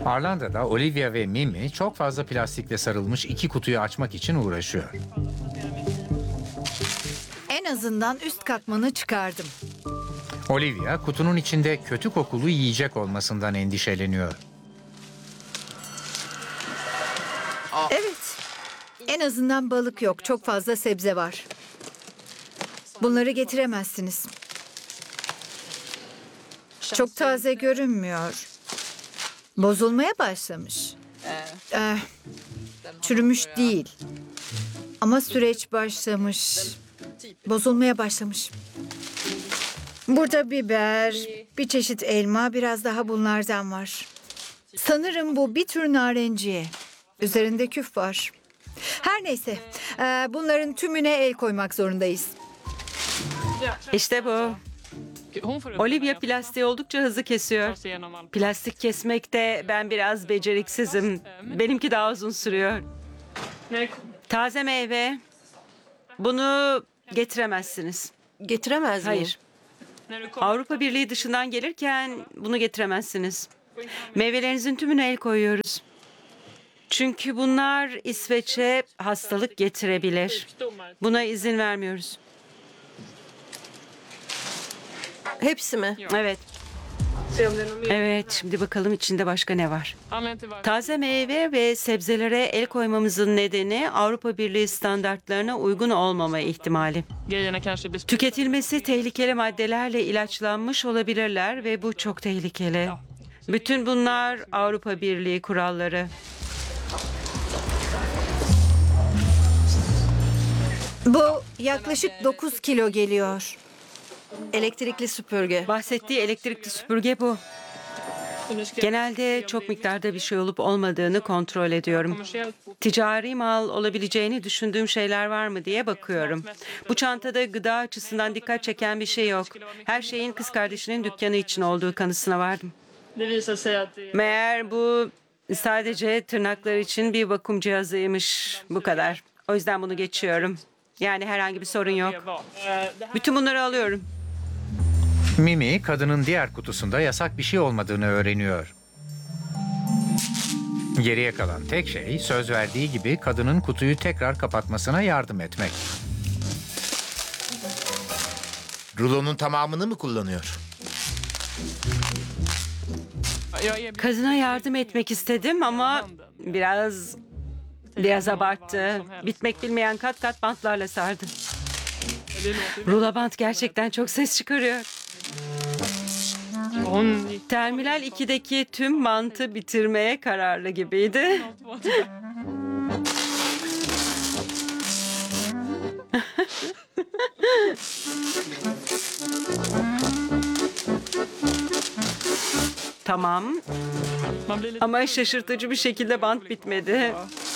Arlanda'da Olivia ve Mimi çok fazla plastikle sarılmış iki kutuyu açmak için uğraşıyor. En azından üst katmanı çıkardım. Olivia kutunun içinde kötü kokulu yiyecek olmasından endişeleniyor. Evet. En azından balık yok. Çok fazla sebze var. Bunları getiremezsiniz. Çok taze görünmüyor. Bozulmaya başlamış. Çürümüş değil. Ama süreç başlamış. Bozulmaya başlamış. Burada biber, bir çeşit elma, biraz daha bunlardan var. Sanırım bu bir tür narenciye. Üzerinde küf var. Her neyse, bunların tümüne el koymak zorundayız. İşte bu. Olivia plastiği oldukça hızlı kesiyor. Plastik kesmekte ben biraz beceriksizim. Benimki daha uzun sürüyor. Taze meyve. Bunu getiremezsiniz. Getiremez miyim? Hayır. Avrupa Birliği dışından gelirken bunu getiremezsiniz. Meyvelerinizin tümüne el koyuyoruz. Çünkü bunlar İsveç'e hastalık getirebilir. Buna izin vermiyoruz. Hepsi mi? Evet. Evet, şimdi bakalım içinde başka ne var. Taze meyve ve sebzelere el koymamızın nedeni Avrupa Birliği standartlarına uygun olmama ihtimali. Tüketilmesi tehlikeli maddelerle ilaçlanmış olabilirler ve bu çok tehlikeli. Bütün bunlar Avrupa Birliği kuralları. Bu yaklaşık 9 kilo geliyor. Elektrikli süpürge. Bahsettiği elektrikli süpürge bu. Genelde çok miktarda bir şey olup olmadığını kontrol ediyorum. Ticari mal olabileceğini düşündüğüm şeyler var mı diye bakıyorum. Bu çantada gıda açısından dikkat çeken bir şey yok. Her şeyin kız kardeşinin dükkanı için olduğu kanısına vardım. Meğer bu sadece tırnaklar için bir vakum cihazıymış. Bu kadar. O yüzden bunu geçiyorum. Yani herhangi bir sorun yok. Bütün bunları alıyorum. Mimi kadının diğer kutusunda yasak bir şey olmadığını öğreniyor. Geriye kalan tek şey söz verdiği gibi kadının kutuyu tekrar kapatmasına yardım etmek. Rulonun tamamını mı kullanıyor? Kadına yardım etmek istedim ama biraz abarttı. Bitmek bilmeyen kat kat bantlarla sardı. Rulo bant gerçekten çok ses çıkarıyor. Terminal 2'deki tüm bantı bitirmeye kararlı gibiydi. Tamam. Ama şaşırtıcı bir şekilde bant bitmedi.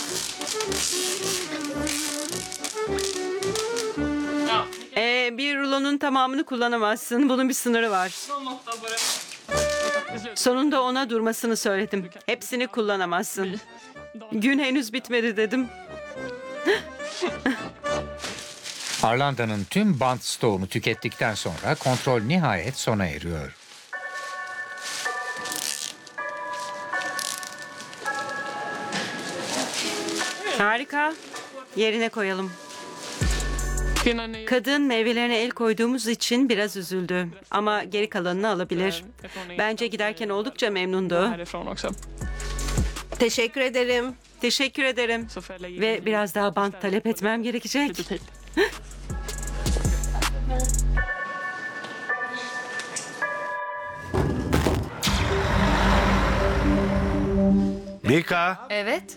Bir rulonun tamamını kullanamazsın. Bunun bir sınırı var. Sonunda ona durmasını söyledim. Hepsini kullanamazsın. Gün henüz bitmedi dedim. Arlanda'nın tüm bant stoğunu tükettikten sonra kontrol nihayet sona eriyor. Harika. Yerine koyalım. Kadın meyvelerine el koyduğumuz için biraz üzüldü. Ama geri kalanını alabilir. Bence giderken oldukça memnundu. Teşekkür ederim. Teşekkür ederim. Ve biraz daha bant talep etmem gerekecek. Mika, Evet,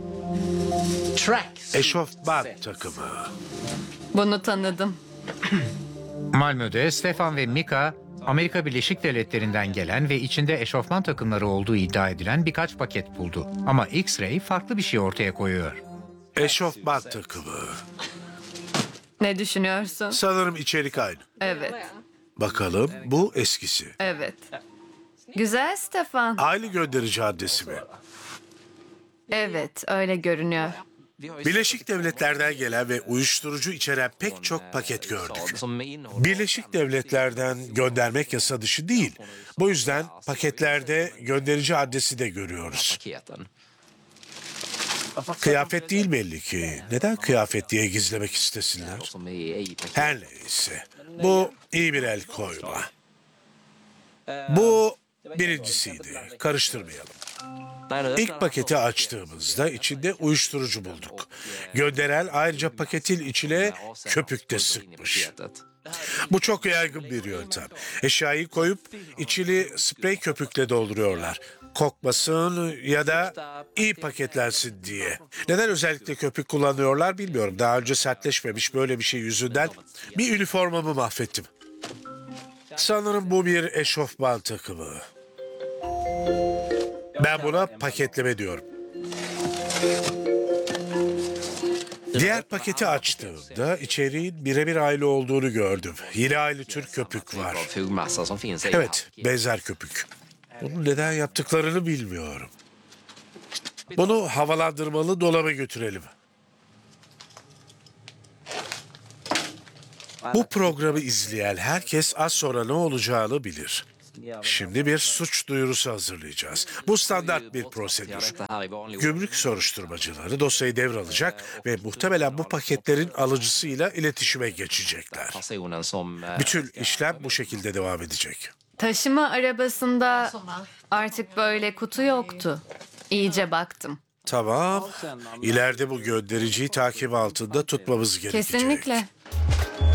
eşofman takımı. bunu tanıdım. Malmö'de Stefan ve Mika, Amerika Birleşik Devletleri'nden gelen ve içinde eşofman takımları olduğu iddia edilen birkaç paket buldu. Ama X-Ray farklı bir şey ortaya koyuyor. Eşofman takımı. Ne düşünüyorsun? Sanırım içerik aynı. Evet, Bakalım bu eskisi. evet. Güzel Stefan. Aynı gönderici adresi mi? Evet, öyle görünüyor. Birleşik Devletler'den gelen ve uyuşturucu içeren pek çok paket gördük. Birleşik Devletler'den göndermek yasa dışı değil. Bu yüzden paketlerde gönderici adresi de görüyoruz. Kıyafet değil belli ki. Neden kıyafet diye gizlemek istesinler? Her neyse. Bu iyi bir el koyma. Bu birincisiydi. Karıştırmayalım. İlk paketi açtığımızda içinde uyuşturucu bulduk. Gönderen ayrıca paketin içine köpük de sıkmış. Bu çok yaygın bir yöntem. Eşyayı koyup içini sprey köpükle dolduruyorlar. Kokmasın ya da iyi paketlensin diye. Neden özellikle köpük kullanıyorlar bilmiyorum. Daha önce sertleşmemiş böyle bir şey yüzünden bir üniformamı mahvettim. Sanırım bu bir eşofman takımı. Ben buna paketleme diyorum. Diğer paketi açtığımda içeriğin birebir aynı olduğunu gördüm. Yine aynı tür köpük var. Evet, benzer köpük. Bunu neden yaptıklarını bilmiyorum. Bunu havalandırmalı dolaba götürelim. Bu programı izleyen herkes az sonra ne olacağını bilir. Şimdi bir suç duyurusu hazırlayacağız. Bu standart bir prosedür. Gümrük soruşturmacıları dosyayı devralacak ve muhtemelen bu paketlerin alıcısıyla iletişime geçecekler. Bütün işlem bu şekilde devam edecek. Taşıma arabasında artık böyle kutu yoktu. İyice baktım. Tamam. İleride bu göndericiyi takip altında tutmamız gerekecek. Kesinlikle.